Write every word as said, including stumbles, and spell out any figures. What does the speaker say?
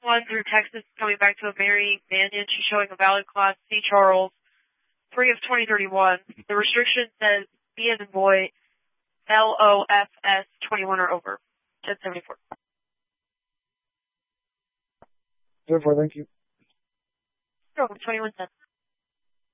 one through Texas coming back to a Mary Mannion. She's showing a valid class C. Charles, three of twenty thirty-one. The restriction says B as in boy, L O F S twenty-one or over. ten seventy-four. Therefore, thank you. Oh, twenty-one cents.